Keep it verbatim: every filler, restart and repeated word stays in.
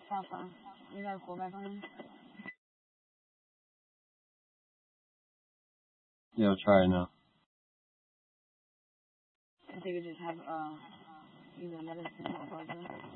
Sounds fine. You got a pullback on him? Yeah, I'll try it now. I think you just have uh, either medicine or poison.